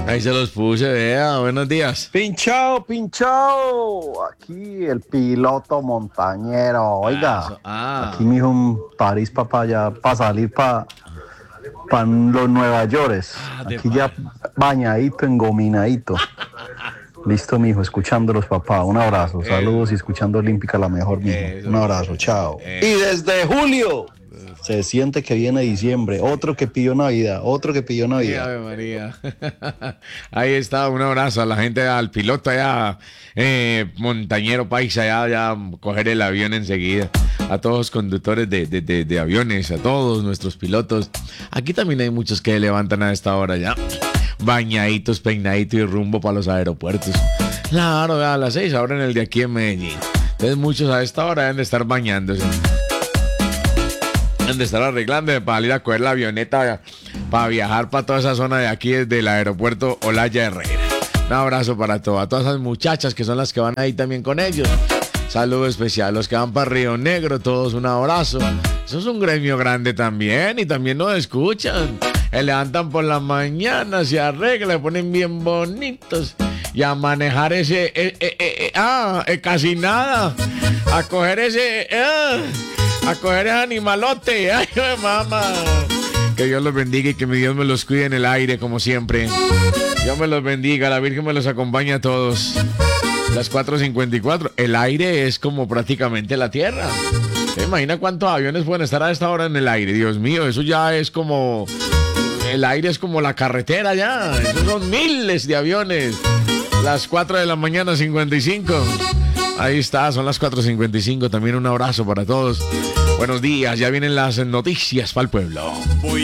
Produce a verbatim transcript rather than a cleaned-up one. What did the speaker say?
Ahí se los puse, vea. Buenos días. Pinchao, pinchao. Aquí el piloto montañero. Oiga, Ah, aquí mijo un París para allá, para salir para pa los Nueva York. Ah, de Aquí ya bañadito, engominadito. Listo, mijo, escuchando los papás. Un abrazo, saludos y escuchando Olímpica la mejor, mijo. Eso, Un abrazo, chao. eh. Y desde julio se siente que viene diciembre. Otro que pidió Navidad, otro que pidió Sí, Navidad. Ave María. Ahí está, un abrazo a la gente, al piloto allá, eh, montañero paisa, allá, ya coger el avión enseguida. A todos los conductores de, de, de, de aviones, a todos nuestros pilotos. Aquí también hay muchos que levantan a esta hora ya. Bañaditos, peinaditos y rumbo para los aeropuertos. Claro, a las seis ahora en el de aquí en Medellín. Entonces muchos a esta hora deben de estar bañándose. Deben de estar arreglando para ir a coger la avioneta para viajar para toda esa zona de aquí desde el aeropuerto Olaya Herrera. Un abrazo para todas, a todas esas muchachas que son las que van ahí también con ellos. Saludo especial, los que van para Río Negro, todos un abrazo. Eso es un gremio grande también y también nos escuchan. Se levantan por la mañana, se arreglan, se ponen bien bonitos y a manejar ese, eh, eh, eh, eh, ah, eh, casi nada, a coger ese, ah, a coger ese animalote, ay, mamá. Que Dios los bendiga y que mi Dios me los cuide en el aire como siempre. Dios me los bendiga, la Virgen me los acompañe a todos. Las cuatro cincuenta y cuatro, el aire es como prácticamente la tierra. ¿Se imagina cuántos aviones pueden estar a esta hora en el aire? Dios mío, eso ya es como... El aire es como la carretera ya. Esos son miles de aviones. Las cuatro de la mañana, cincuenta y cinco. Ahí está, son las cuatro cincuenta y cinco. También un abrazo para todos. Buenos días, ya vienen las noticias para el pueblo.